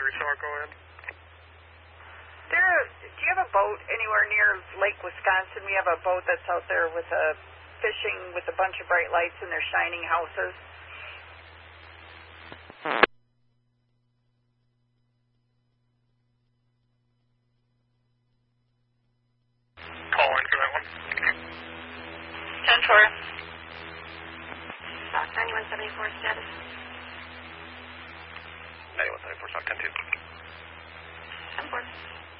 Shark, go ahead. Do you have a boat anywhere near Lake Wisconsin? We have a boat that's out there with a fishing with a bunch of bright lights and they're shining houses. Call in for that one. 10-4. Stock 9174 status. 9174, Stock 10-2. 10-4.